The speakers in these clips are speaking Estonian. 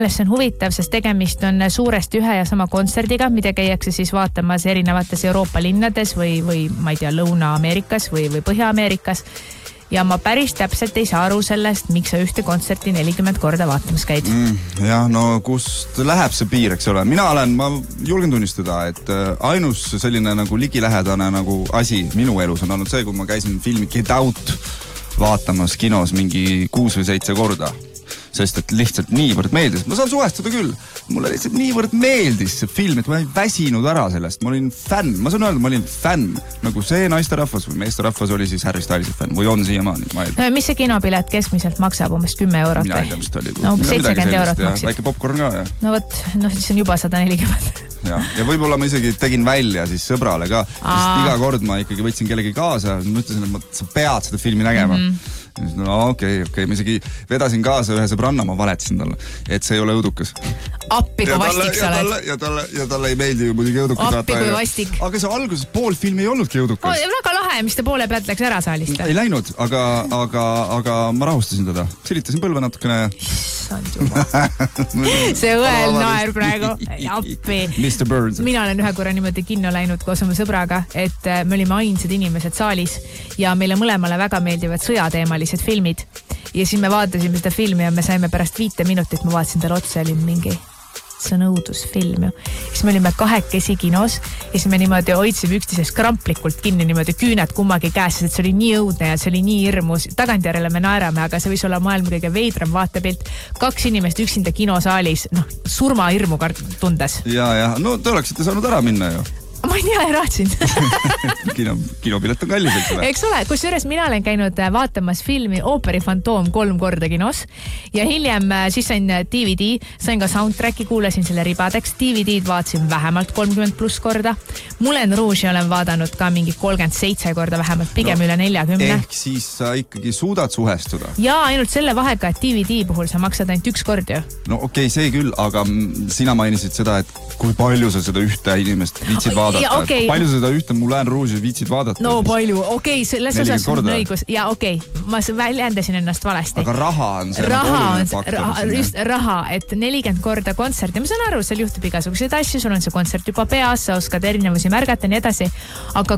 See on huvitav, sest tegemist on suuresti ühe ja sama kontserdiga, mida käiakse siis vaatamas erinevates Euroopa linnades või ma ei tea, Lõuna-Ameerikas või Põhja-Ameerikas. Ja ma päris täpselt ei saa aru sellest, miks sa ühte kontserti 40 korda vaatamas käid. Jah, no kust läheb see piir, eks ole? Ma julgen tunnistada, et ainus selline nagu ligilähedane nagu asi minu elus on olnud see, kui ma käisin filmi Get Out vaatamas kinos mingi 6 või 7 korda. Sest et lihtsalt niivõrd meeldis. Ma saan suhestuda küll. Mulle lihtsalt niivõrd meeldis see film, et ma ei väsinud ära sellest. Ma olin fänn. Ma saan öelda, ma olin fänn. Nagu see naisterahvas või meesterahvas oli siis Harry Stylesi fänn. Või on siiamaani. Mis see kinopilet keskmiselt maksab? Umbes 10 eurot? Mina ei tea, mis ta oli. No 70 eurot maksid. Väike popcorn ka, jah. No võt, siis on juba 140. Ja võib-olla ma isegi tegin välja siis sõbrale ka. Sest iga kord ma ikkagi võtsin kellegi kaasa. Ma ütlesin, et sa pead seda filmi nägema. No okei, ma isegi vedasin kaasa ühe sõbranna, ma valetasin talle, et see ei ole õudukas. Appi kui vastik sa oled. Ja talle ei meeldi ju muidugi õudukas. Appi kui vastik. Aga see alguses pool filmi ei olnudki õudukas. Väga lahe, mis ta poole pealt läks ära saalist. Ei läinud, aga ma rahustasin teda. Silitasin põlve natukene. See õel naer praegu. Appi. Mr. Burns. Mina olen ühe korra niimoodi kinno läinud koos oma sõbraga, et me olime ainsad inimesed saalis ja meile mõlemale väga meeldivad sõjateemalised filmid. Ja siis me vaatasime seda filmi ja me saime pärast 5 minutit, ma vaatasin talle otsa ja olin mingi, see on õudusfilm ju. Siis me olime 2 kinos ja siis me niimoodi hoidsime üksteisest kramplikult kinni, niimoodi küüned kummagi käes, sest see oli nii õudne ja see oli nii hirmus. Tagantjärele me naerame, aga see võis olla maailma kõige veidram vaatepilt. 2 inimest üksinda kinosaalis, surmahirmu tundes. Ja, no te oleksite saanud ära minna ju. Ma ei tea, raatsin. Kinopilet on kallis, eks ole. Eks ole, kusjuures mina olen käinud vaatamas filmi Ooperi Fantoom 3 korda kinos ja hiljem siis sain DVD, sain ka soundtracki, kuulasin selle ribadeks. DVD-d vaatasin vähemalt 30+ korda. Moulin Rouge'i olen vaadanud ka mingi 37 korda vähemalt, pigem üle 40. Ehk siis sa ikkagi suudad suhestuda. Ja ainult selle vahega, et DVD puhul sa maksad ainult 1 kord ju. No okei, see küll, aga sina mainisid seda, et kui palju sa seda ühte inimest viitsid vaadata. Okay. Palju seda ühte Moulin Rouge'i viitsid vaadata? No palju, okei, selles osas on õigus. Ja okei, ma väljendasin ennast valesti. Aga raha on see oluline faktor. Just raha, et 40 korda kontsert. Ja ma saan aru, seal juhtub igasuguseid asju, sul on see kontsert juba peas, sa oskad erinevusi märgata ja nii edasi. Aga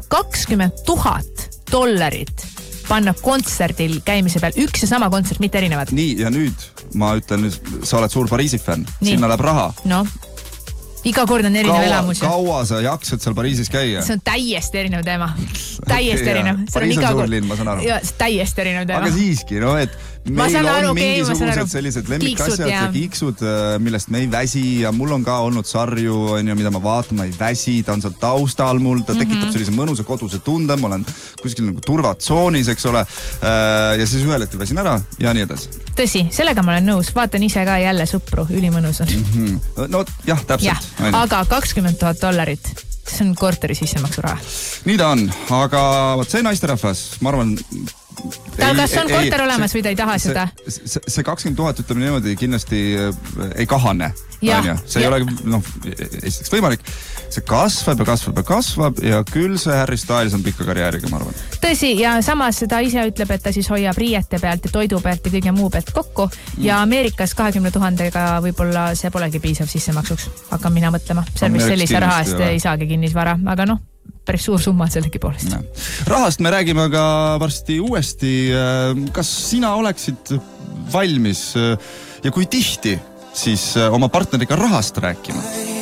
$20,000 panna kontserdil käimise peal. Üks ja sama kontsert, mitte erinevad. Nii, ja nüüd ma ütlen, sa oled suur Pariisi fänn. Sinna läheb raha. No. Iga kord on erinev elamus. Kaua sa jaksad seal Pariisis käia? See on täiesti erinev teema. Täiesti erinev. Pariis on suurlinn, ma saan aru. Ja, täiesti erinev teema. Aga siiski, no et meil on mingisugused sellised lemmikasjad ja kiiksud, millest me ei väsi ja mul on ka olnud sarju, mida ma vaatan, ma ei väsi, ta on seal taustal mul, ta tekitab sellise mõnusa koduse tunde, ma olen kuskil nagu turvatsoonis, eks ole, ja siis ühel hetkel väsin ära ja nii edasi. Tõsi, sellega ma olen nõus, vaatan ise ka jälle Sõpru, ülimõnus on. No jah, täpselt. Aga $20,000, see on korteri sissemaksu raha. Nii ta on, aga see naisterahvas, ma arvan... Kas on korter olemas või ta ei taha seda? See 20,000 ütleme niimoodi kindlasti ei kahane. See ei ole esiteks võimalik. See kasvab ja küll see Harry Styles on pikka karjääriga, ma arvan. Tõsi, ja samas ta ise ütleb, et ta siis hoiab riiete pealt ja toidu pealt ja kõige muu pealt kokku. Ja Ameerikas 20,000-ga võib-olla see polegi piisav sissemaksuks. Hakkan mina mõtlema. Sellise raha eest ei saagi kinnisvara, aga päris suur summa sellegi poolest. Rahast me räägime aga varsti uuesti. Kas sina oleksid valmis ja kui tihti siis oma partneriga rahast rääkima?